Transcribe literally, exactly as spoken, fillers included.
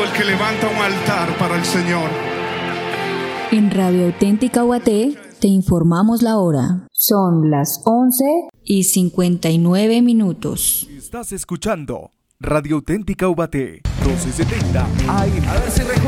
el que levanta un altar para el Señor. En Radio Auténtica Guaté te informamos la hora. Son las once y cincuenta y nueve minutos. Estás escuchando Radio Auténtica Ubaté doce setenta A M. A ver si